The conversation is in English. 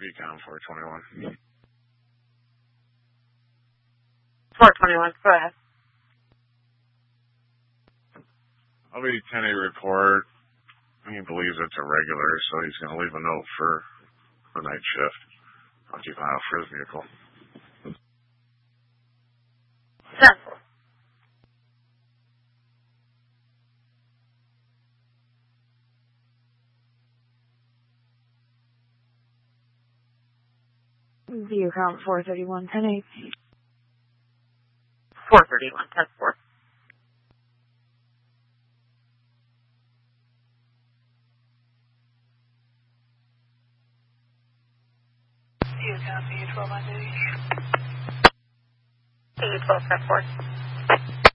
Recon 421. 421, go ahead. I'll be 10-8 report. He believes it's a regular, so he's going to leave a note for the night shift. I'll keep an eye out for his vehicle. 10. View count 431, 10-8. 431, 10-4. View count 12 on duty. 12, 10-4.